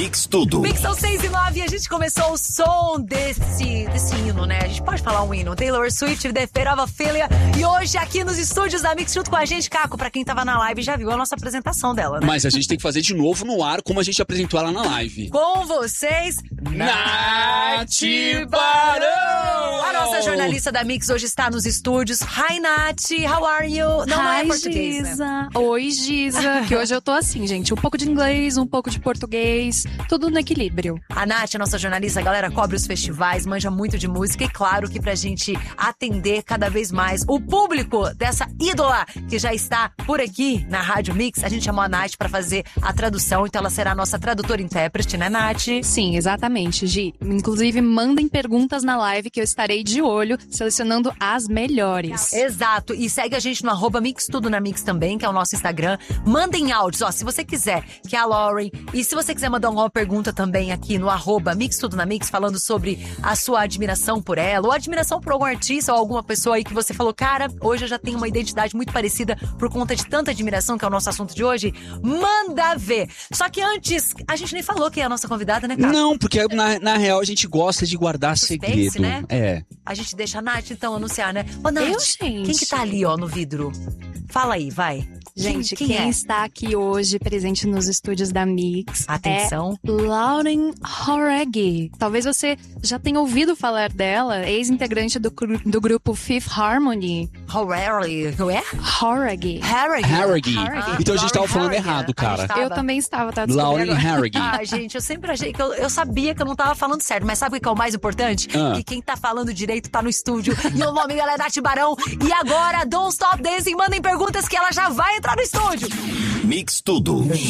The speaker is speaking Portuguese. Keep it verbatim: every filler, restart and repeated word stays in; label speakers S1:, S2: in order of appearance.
S1: Mix Tudo.
S2: Mix são seis e nove e a gente começou o som desse, desse hino, né? A gente pode falar um hino. Taylor Swift, The Fate of Ophelia. E hoje aqui nos estúdios da Mix, junto com a gente, Caco, pra quem tava na live já viu a nossa apresentação dela, né?
S3: Mas a gente tem que fazer de novo no ar, como a gente apresentou ela na live.
S2: Com vocês,
S3: Nath Barão!
S2: A nossa jornalista da Mix hoje está nos estúdios. Hi, Nath, how are you? Não, não é
S4: Hi,
S2: português,
S4: Giza.
S2: né?
S4: Oi, Giza. Que hoje eu tô assim, gente. Um pouco de inglês, um pouco de português. Tudo no equilíbrio.
S2: A Nath, a nossa jornalista, a galera cobre os festivais, manja muito de música. E claro que pra gente atender cada vez mais o público dessa ídola que já está por aqui na Rádio Mix, a gente chamou a Nath pra fazer a tradução. Então ela será a nossa tradutora intérprete, né, Nath?
S4: Sim, exatamente, Gi. Inclusive, mandem perguntas na live que eu estarei de olho, selecionando as melhores.
S2: Exato. E segue a gente no arroba Mix Tudo na Mix também, que é o nosso Instagram. Mandem áudios, ó, se você quiser, que é a Lauren. E se você quiser mandar uma pergunta também aqui no arroba Mix Tudo na Mix, falando sobre a sua admiração por ela, ou admiração por algum artista ou alguma pessoa aí que você falou, cara, hoje eu já tenho uma identidade muito parecida por conta de tanta admiração, que é o nosso assunto de hoje, manda ver. Só que antes, a gente nem falou quem é a nossa convidada, né, cara?
S3: Não, porque na, na real a gente gosta de guardar
S2: Suspense,
S3: segredo.
S2: né?
S3: É.
S2: A gente deixa a Nath, então, anunciar, né? Ô, Nath,
S4: Eu, gente?
S2: quem que tá ali, ó, no vidro? Fala aí, vai.
S4: Gente,
S2: quem,
S4: quem,
S2: quem é?
S4: está aqui hoje presente nos estúdios da Mix
S2: Atenção.
S4: é Lauren Jauregui. Talvez você já tenha ouvido falar dela, ex-integrante do, gru- do grupo Fifth Harmony.
S2: Harry, não é?
S4: Jauregui.
S2: Harry.
S3: Harry.
S4: Harry.
S3: Então a gente tava
S2: Lauren
S3: falando
S2: Harrigan.
S3: errado,
S2: A
S3: cara.
S2: gente tava-
S4: Eu também estava, tá? Descobri
S3: Lauren
S4: agora.
S3: Harry.
S2: Ah, gente, eu sempre achei que eu, eu sabia que eu não tava falando certo, mas sabe o que é o mais importante?
S3: Ah.
S2: Que quem tá falando direito tá no estúdio. E o nome dela é Nath Barão. E agora, Don't Stop Dancing, mandem perguntas que ela já vai entrar no estúdio.
S1: Mix Tudo.